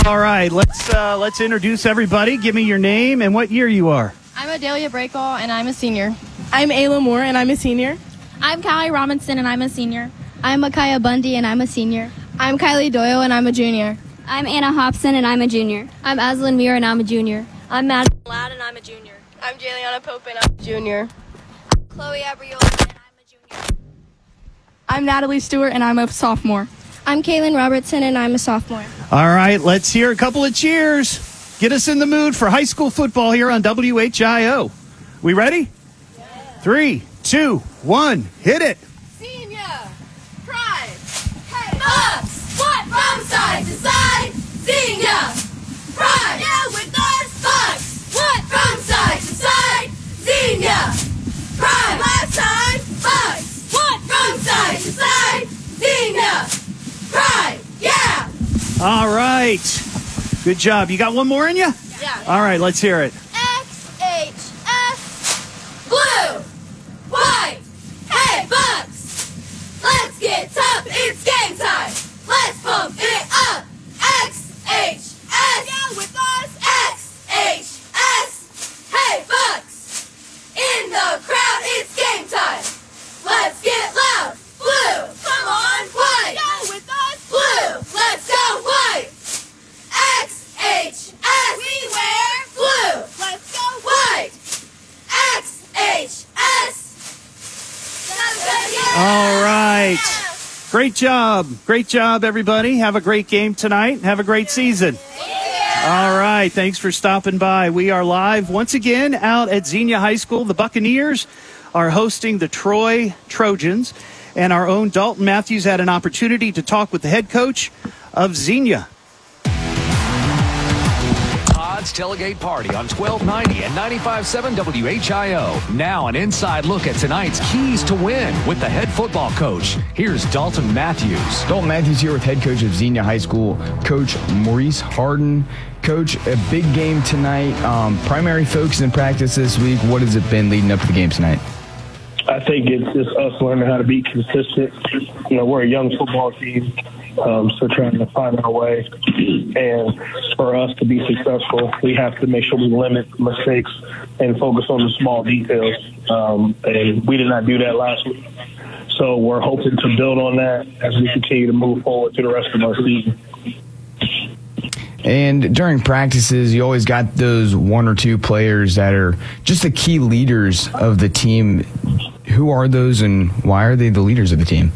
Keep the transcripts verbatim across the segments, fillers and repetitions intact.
All right, let's uh, let's introduce everybody. Give me your name and what year you are. I'm Adelia Breakall, and I'm a senior. I'm Ayla Moore, and I'm a senior. I'm Callie Robinson, and I'm a senior. I'm Micaiah Bundy, and I'm a senior. I'm Kylie Doyle, and I'm a junior. I'm Anna Hobson, and I'm a junior. I'm Aslan Muir, and I'm a junior. I'm Madison Ladd, and I'm a junior. I'm Jayliana Pope, and I'm a junior. I'm Chloe Abriola, and I'm a junior. I'm Natalie Stewart, and I'm a sophomore. I'm Kaylin Robertson, and I'm a sophomore. All right, let's hear a couple of cheers. Get us in the mood for high school football here on W H I O. We ready? Yeah. Three, two, one, hit it. Senior, pride, hey, Bucks, what from side to side? Senior, pride, yeah, with us, Bucks, what from side to side? Senior, pride, left side, Bucks, what from side to side? Senior, pride, yeah. All right. Good job. You got one more in you? Yeah. All right, let's hear it. X H S, blue, white, hey, Bucks. Let's get tough, it's game time. Let's pump it up. X H S, yeah, with us. X H S, hey, Bucks. In the crowd, it's game time. Let's get loud. Blue, come on, white, yeah, with us. Blue, let's go, white. X H S, we wear blue. Let's go white. X H S. All right. Great job. Great job, everybody. Have a great game tonight. Have a great season. All right. Thanks for stopping by. We are live once again out at Xenia High School. The Buccaneers are hosting the Troy Trojans, and our own Dalton Matthews had an opportunity to talk with the head coach of Xenia. Tailgate Party on twelve ninety and ninety-five point seven W H I O. Now an inside look at tonight's keys to win with the head football coach. Here's Dalton Matthews. Dalton Matthews here with head coach of Xenia High School, Coach Maurice Harden. Coach, a big game tonight. Um, primary focus in practice this week. What has it been leading up to the game tonight? I think it's just us learning how to be consistent. You know, we're a young football team. Um, so trying to find our way, and for us to be successful, we have to make sure we limit mistakes and focus on the small details. Um, and we did not do that last week. So we're hoping to build on that as we continue to move forward through the rest of our season. And during practices, you always got those one or two players that are just the key leaders of the team. Who are those, and why are they the leaders of the team?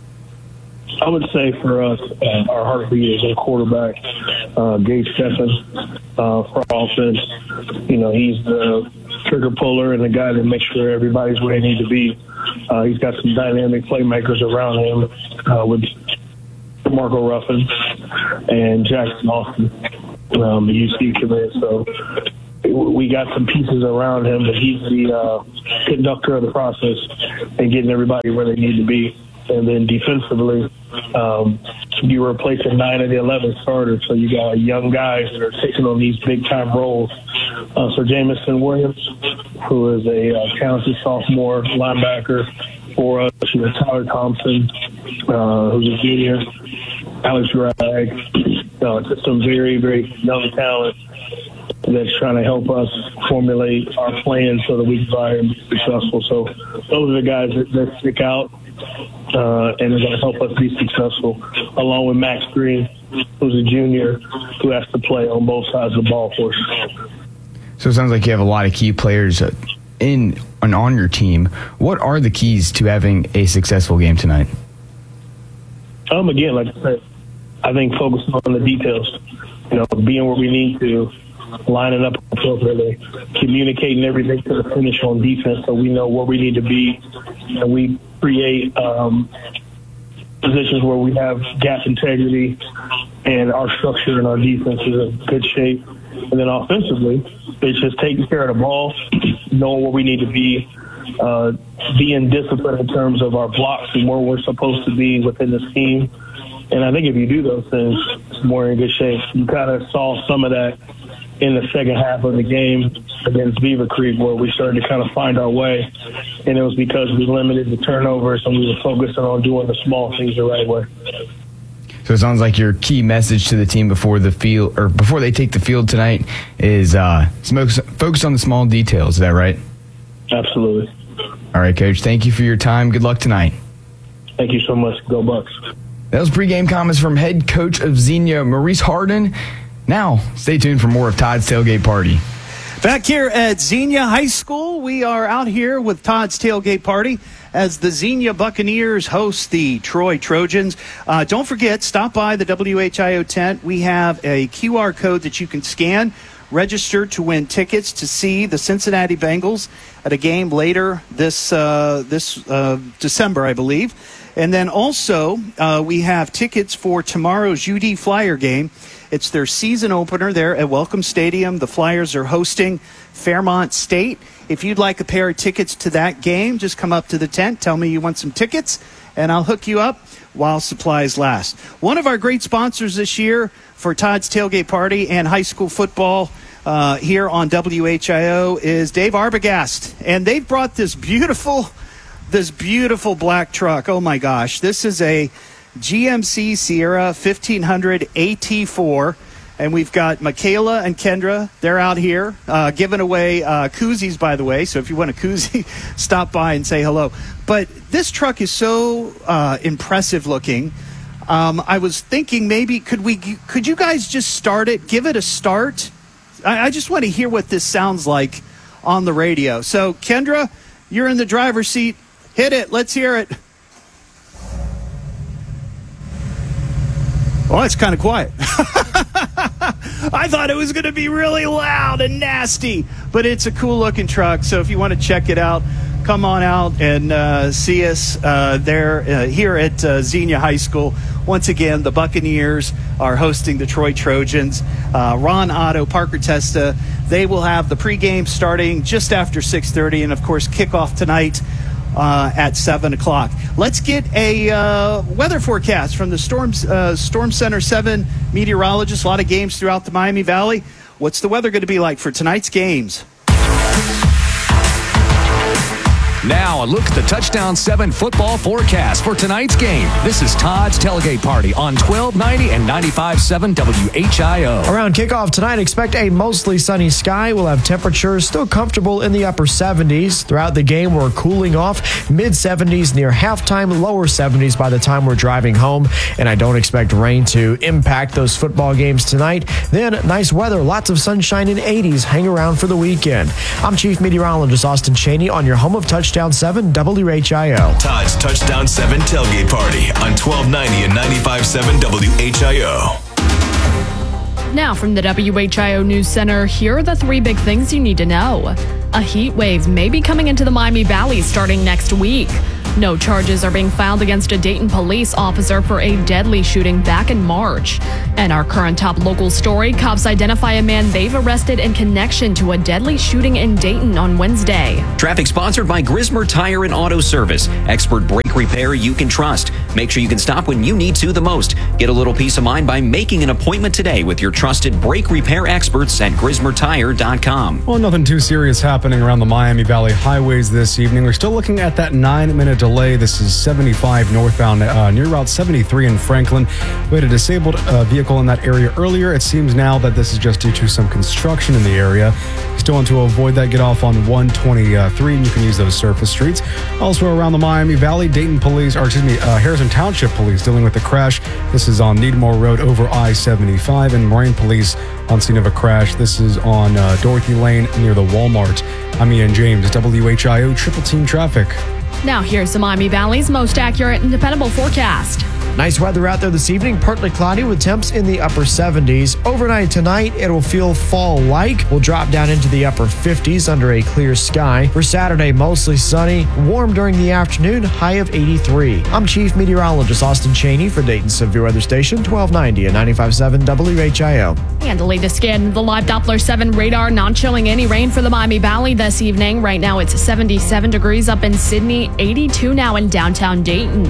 I would say for us, uh, our heartbeat is our quarterback, uh, Gage Steffen, uh, for offense. You know, he's the trigger puller and the guy that makes sure everybody's where they need to be. Uh, he's got some dynamic playmakers around him uh, with Marco Ruffin and Jackson Austin, um, the U C commit. So we got some pieces around him, but he's the uh, conductor of the process and getting everybody where they need to be. And then defensively, um, you were replacing nine of the eleven starters, so you got young guys that are taking on these big-time roles. Uh, so Jamison Williams, who is a uh, talented sophomore linebacker for us, you know, Tyler Thompson, uh, who's a junior, Alex Drag, uh, just some very, very young talent that's trying to help us formulate our plans so that we can be successful. So those are the guys that, that stick out. Uh, and they're going to help us be successful, along with Max Green, who's a junior, who has to play on both sides of the ball for us. So it sounds like you have a lot of key players in and on your team. What are the keys to having a successful game tonight? Um, again, like I said, I think focusing on the details, you know, being where we need to, lining up appropriately, communicating everything to the finish on defense so we know where we need to be, and we create um, positions where we have gap integrity and our structure and our defense is in good shape. And then offensively, it's just taking care of the ball, knowing where we need to be, uh, being disciplined in terms of our blocks and where we're supposed to be within the scheme. And I think if you do those things, it's more in good shape. You kind of saw some of that in the second half of the game against Beaver Creek, where we started to kind of find our way. And it was because we limited the turnovers and we were focusing on doing the small things the right way. So So it sounds like your key message to the team before the field or before they take the field tonight is uh, focus on the small details. Is that right? Absolutely. All right, Coach. Thank you for your time. Good luck tonight. Thank you so much. Go Bucks. That was pregame comments from head coach of Xenia, Maurice Harden. Now, stay tuned for more of Todd's Tailgate Party. Back here at Xenia High School, we are out here with Todd's Tailgate Party as the Xenia Buccaneers host the Troy Trojans. Uh, don't forget, stop by the W H I O tent. We have a Q R code that you can scan, register to win tickets to see the Cincinnati Bengals at a game later this uh, this uh, December, I believe. And then also, uh, we have tickets for tomorrow's U D Flyer game. It's their season opener there at Welcome Stadium. The Flyers are hosting Fairmont State. If you'd like a pair of tickets to that game, just come up to the tent, tell me you want some tickets, and I'll hook you up while supplies last. One of our great sponsors this year for Todd's Tailgate Party and high school football uh, here on W H I O is Dave Arbogast. And they've brought this beautiful, this beautiful black truck. Oh, my gosh. This is a G M C Sierra fifteen hundred A T four, and we've got Michaela and Kendra. They're out here uh, giving away uh, koozies, by the way, so if you want a koozie, stop by and say hello. But this truck is so uh, impressive looking. Um, I was thinking maybe could we could you guys just start it, give it a start? I, I just want to hear what this sounds like on the radio. So, Kendra, you're in the driver's seat. Hit it. Let's hear it. Well, it's kind of quiet. I thought it was going to be really loud and nasty, but it's a cool-looking truck. So if you want to check it out, come on out and uh, see us uh, there uh, here at uh, Xenia High School. Once again, the Buccaneers are hosting the Troy Trojans. Uh, Ron Otto, Parker Testa, they will have the pregame starting just after six thirty, and, of course, kickoff tonight Uh, at seven o'clock. Let's get a uh, weather forecast from the Storm, uh, Storm Center seven meteorologists. A lot of games throughout the Miami Valley. What's the weather going to be like for tonight's games? Now, a look at the Touchdown seven football forecast for tonight's game. This is Todd's Tailgate Party on twelve ninety and ninety-five point seven W H I O. Around kickoff tonight, expect a mostly sunny sky. We'll have temperatures still comfortable in the upper seventies. Throughout the game, we're cooling off mid seventies near halftime, lower seventies by the time we're driving home. And I don't expect rain to impact those football games tonight. Then, nice weather, lots of sunshine in eighties. Hang around for the weekend. I'm Chief Meteorologist Austin Cheney on your home of Touchdown seven W H I O. Todd's Touchdown seven Tailgate Party on twelve ninety and ninety-five point seven W H I O. Now from the W H I O News Center, here are the three big things you need to know. A heat wave may be coming into the Miami Valley starting next week. No charges are being filed against a Dayton police officer for a deadly shooting back in March. And our current top local story, cops identify a man they've arrested in connection to a deadly shooting in Dayton on Wednesday. Traffic sponsored by Grismer Tire and Auto Service. Expert brake repair you can trust. Make sure you can stop when you need to the most. Get a little peace of mind by making an appointment today with your trusted brake repair experts at Grismer Tire dot com. Well, nothing too serious happening around the Miami Valley highways this evening. We're still looking at that nine-minute delay. This is seventy-five northbound uh, near Route seventy-three in Franklin. We had a disabled uh, vehicle in that area earlier. It seems now that this is just due to some construction in the area. Still want to avoid that, get off on one twenty-three, and you can use those surface streets. Also around the Miami Valley, Dayton Police, or excuse me, uh, Harrison Township Police dealing with the crash. This is on Needmore Road over I seventy-five, and Moraine Police on scene of a crash. This is on uh, Dorothy Lane near the Walmart. I'm Ian James, W H I O Triple Team Traffic. Now here's the Miami Valley's most accurate and dependable forecast. Nice weather out there this evening, partly cloudy with temps in the upper seventies. Overnight tonight, it will feel fall-like. We'll drop down into the upper fifties under a clear sky. For Saturday, mostly sunny, warm during the afternoon, high of eighty-three. I'm Chief Meteorologist Austin Cheney for Dayton Severe Weather Station, twelve ninety and ninety-five point seven W H I O. And the latest scan, the live Doppler seven radar not showing any rain for the Miami Valley this evening. Right now, it's seventy-seven degrees up in Sydney, eighty-two now in downtown Dayton.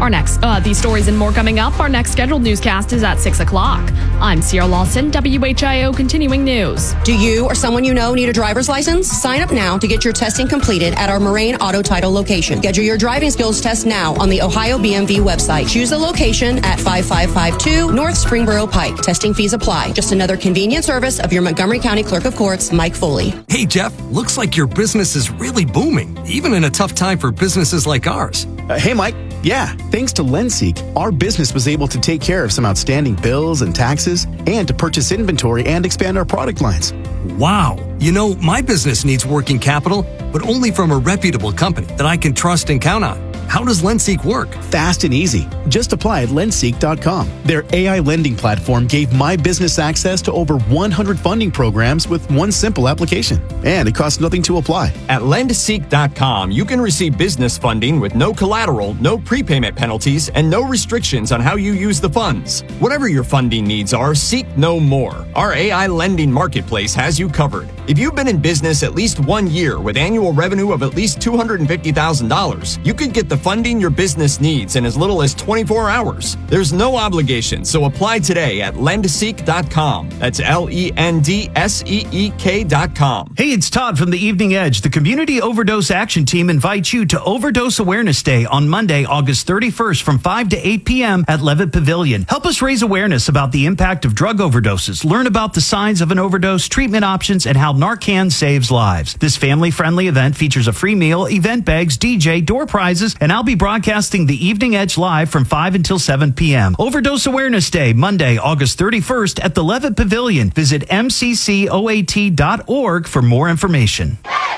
Our next, uh, these stories and more coming up. Our next scheduled newscast is at six o'clock. I'm Sierra Lawson, W H I O Continuing News. Do you or someone you know need a driver's license? Sign up now to get your testing completed at our Moraine Auto Title location. Schedule your driving skills test now on the Ohio B M V website. Choose the location at five five five two North Springboro Pike. Testing fees apply. Just another convenient service of your Montgomery County Clerk of Courts, Mike Foley. Hey, Jeff, looks like your business is really booming, even in a tough time for businesses like ours. Uh, hey, Mike. Yeah, thanks to LendSeek, our business was able to take care of some outstanding bills and taxes and to purchase inventory and expand our product lines. Wow. You know, my business needs working capital, but only from a reputable company that I can trust and count on. How does LendSeek work? Fast and easy. Just apply at lendseek dot com. Their A I lending platform gave my business access to over one hundred funding programs with one simple application. And it costs nothing to apply. At lendseek dot com, you can receive business funding with no collateral, no prepayment penalties, and no restrictions on how you use the funds. Whatever your funding needs are, seek no more. Our A I lending marketplace has you covered. If you've been in business at least one year with annual revenue of at least two hundred fifty thousand dollars, you could get the funding your business needs in as little as twenty-four hours. There's no obligation, so apply today at lendseek dot com. That's L E N D S E E K dot com. Hey, it's Todd from the Evening Edge. The Community Overdose Action Team invites you to Overdose Awareness Day on Monday, August thirty-first from five to eight p.m. at Levitt Pavilion. Help us raise awareness about the impact of drug overdoses. Learn about the signs of an overdose, treatment options, and how Narcan saves lives. This family-friendly event features a free meal, event bags, D J, door prizes, and I'll be broadcasting the Evening Edge live from five until seven p.m. Overdose Awareness Day, Monday, August thirty-first at the Levitt Pavilion. Visit m c c o a t dot org for more information.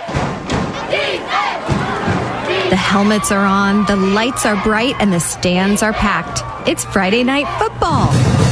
The helmets are on, the lights are bright, and the stands are packed. It's Friday Night Football.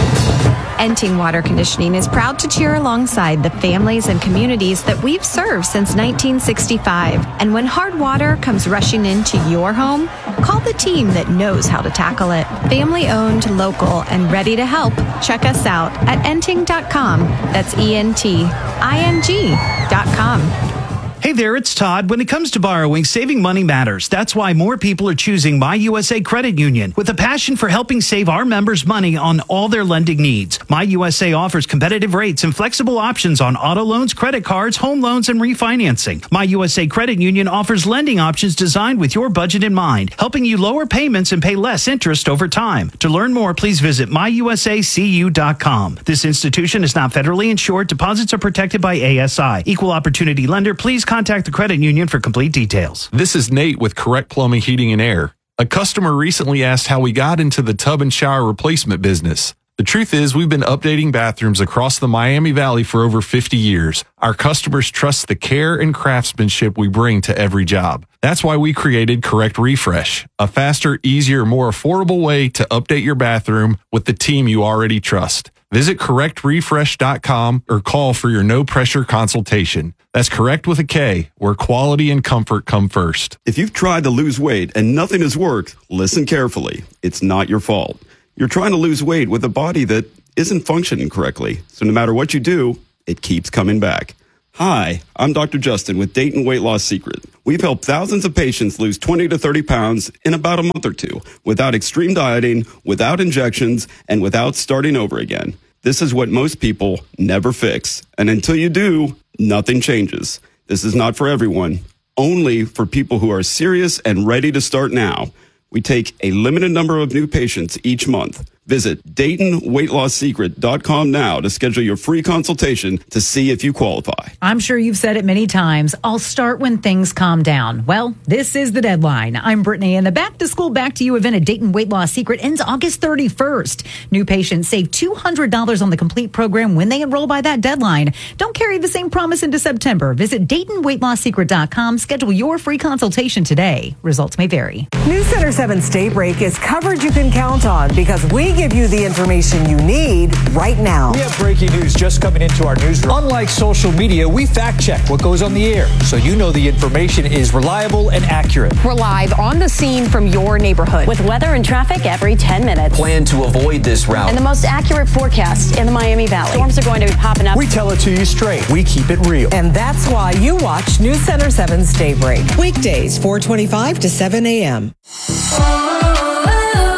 Enting Water Conditioning is proud to cheer alongside the families and communities that we've served since nineteen sixty-five. And when hard water comes rushing into your home, call the team that knows how to tackle it. Family owned, local, and ready to help. Check us out at enting dot com. That's E N T I N G dot com. Hey there, it's Todd. When it comes to borrowing, saving money matters. That's why more people are choosing My U S A Credit Union. With a passion for helping save our members money on all their lending needs, My U S A offers competitive rates and flexible options on auto loans, credit cards, home loans, and refinancing. My U S A Credit Union offers lending options designed with your budget in mind, helping you lower payments and pay less interest over time. To learn more, please visit my u s a c u dot com. This institution is not federally insured. Deposits are protected by A S I. Equal opportunity lender. Please contact the credit union for complete details. This is Nate with Correct Plumbing, Heating, and Air. A customer recently asked how we got into the tub and shower replacement business. The truth is, we've been updating bathrooms across the Miami Valley for over fifty years. Our customers trust the care and craftsmanship we bring to every job. That's why we created Correct Refresh, a faster, easier, more affordable way to update your bathroom with the team you already trust. Visit correct refresh dot com or call for your no-pressure consultation. That's Correct with a K, where quality and comfort come first. If you've tried to lose weight and nothing has worked, listen carefully. It's not your fault. You're trying to lose weight with a body that isn't functioning correctly. So no matter what you do, it keeps coming back. Hi, I'm Doctor Justin with Dayton Weight Loss Secret. We've helped thousands of patients lose twenty to thirty pounds in about a month or two without extreme dieting, without injections, and without starting over again. This is what most people never fix. And until you do, nothing changes. This is not for everyone, only for people who are serious and ready to start now. We take a limited number of new patients each month. Visit Dayton Weight Loss Secret dot com now to schedule your free consultation to see if you qualify. I'm sure you've said it many times. I'll start when things calm down. Well, this is the deadline. I'm Brittany, and the Back to School, Back to You event at Dayton Weight Loss Secret ends August thirty-first. New patients save two hundred dollars on the complete program when they enroll by that deadline. Don't carry the same promise into September. Visit Dayton Weight Loss Secret dot com. Schedule your free consultation today. Results may vary. News Center seven's Daybreak is coverage you can count on because we give you the information you need right now. We have breaking news just coming into our newsroom. Unlike social media, we fact check what goes on the air, so you know the information is reliable and accurate. We're live on the scene from your neighborhood with weather and traffic every ten minutes. Plan to avoid this route. And the most accurate forecast in the Miami Valley. Storms are going to be popping up. We tell it to you straight. We keep it real. And that's why you watch News Center seven's Daybreak. Weekdays, four twenty-five to seven a.m. Oh, oh, oh.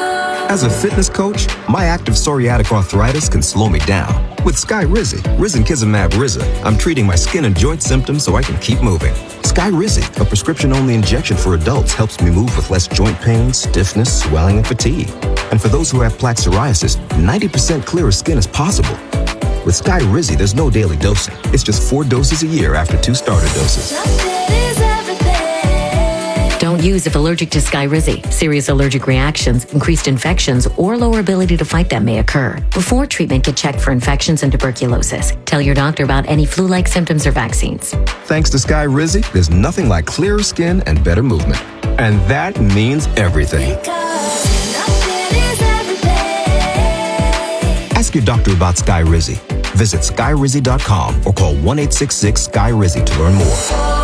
As a fitness coach, my active psoriatic arthritis can slow me down. With Skyrizi, Risankizumab Riza, I'm treating my skin and joint symptoms so I can keep moving. Skyrizi, a prescription-only injection for adults, helps me move with less joint pain, stiffness, swelling, and fatigue. And for those who have plaque psoriasis, ninety percent clearer skin is possible. With Skyrizi, there's no daily dosing. It's just four doses a year after two starter doses. Don't use if allergic to Skyrizi. Serious allergic reactions, increased infections, or lower ability to fight them may occur. Before treatment, get checked for infections and tuberculosis. Tell your doctor about any flu-like symptoms or vaccines. Thanks to Skyrizi, there's nothing like clearer skin and better movement. And that means everything. Ask your doctor about Skyrizi. Visit Skyrizi dot com or call one eight six six Sky Rizi to learn more.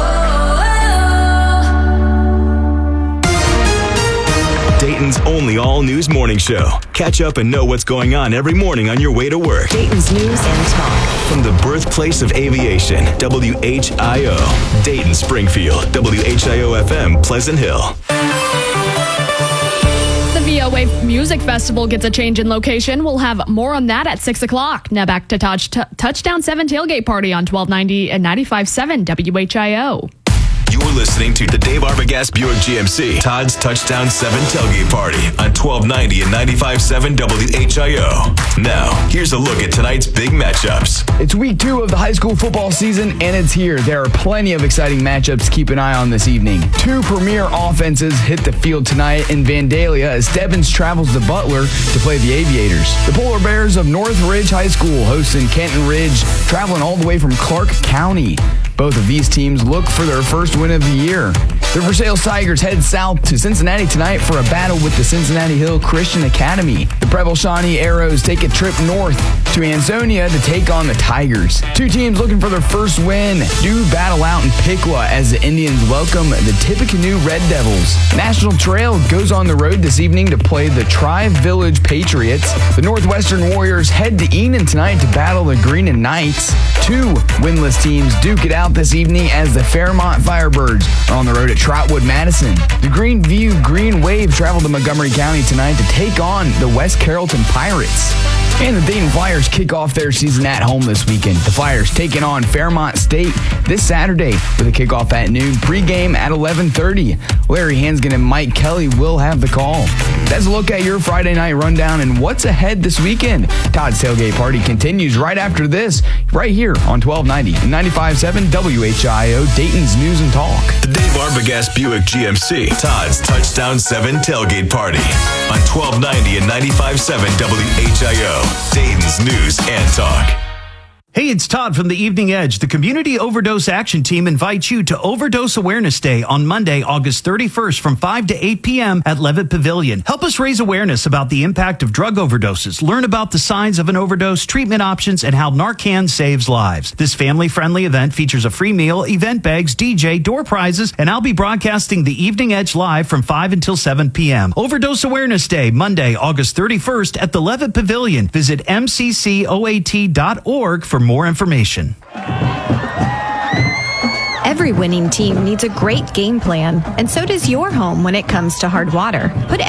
Dayton's only all-news morning show. Catch up and know what's going on every morning on your way to work. Dayton's News and Talk. From the birthplace of aviation, W H I O. Dayton, Springfield, W H I O F M, Pleasant Hill. The V O A Music Festival gets a change in location. We'll have more on that at six o'clock. Now back to touch, t- Touchdown seven Tailgate Party on twelve ninety and ninety-five point seven W H I O. You're listening to the Dave Arbogast Buick G M C Todd's Touchdown seven Tailgate Party on twelve ninety and ninety-five point seven W H I O. Now, here's a look at tonight's big matchups. It's week two of the high school football season, and it's here. There are plenty of exciting matchups to keep an eye on this evening. Two premier offenses hit the field tonight in Vandalia as Stebbins travels to Butler to play the Aviators. The Polar Bears of North Ridge High School hosting Kenton Ridge, traveling all the way from Clark County. Both of these teams look for their first win of the year. The Versailles Tigers head south to Cincinnati tonight for a battle with the Cincinnati Hill Christian Academy. The Preble Shawnee Arrows take a trip north to Ansonia to take on the Tigers. Two teams looking for their first win do battle out in Piqua as the Indians welcome the Tippecanoe Red Devils. National Trail goes on the road this evening to play the Tri-Village Patriots. The Northwestern Warriors head to Enon tonight to battle the Green and Knights. Two winless teams duke it out this evening as the Fairmont Firebirds are on the road at Trotwood Madison. The Greenview Green Wave travel to Montgomery County tonight to take on the West Carrollton Pirates. And the Dayton Flyers kick off their season at home this weekend. The Flyers taking on Fairmont State this Saturday with a kickoff at noon, pregame at eleven thirty. Larry Hansgen and Mike Kelly will have the call. That's a look at your Friday night rundown and what's ahead this weekend. Todd's Tailgate Party continues right after this, right here on twelve ninety and ninety-five point seven W H I O, Dayton's News and Talk. The Dave Arbogast Buick G M C Todd's Touchdown seven Tailgate Party on twelve ninety and ninety-five point seven W H I O, Dayton's News and Talk. Hey, it's Todd from the Evening Edge. The Community Overdose Action Team invites you to Overdose Awareness Day on Monday, August thirty-first from five to eight p.m. at Levitt Pavilion. Help us raise awareness about the impact of drug overdoses. Learn about the signs of an overdose, treatment options, and how Narcan saves lives. This family-friendly event features a free meal, event bags, D J, door prizes, and I'll be broadcasting the Evening Edge live from five until seven p.m. Overdose Awareness Day, Monday, August thirty-first at the Levitt Pavilion. Visit m c c o a t dot org for more information. Every winning team needs a great game plan, and so does your home when it comes to hard water. Put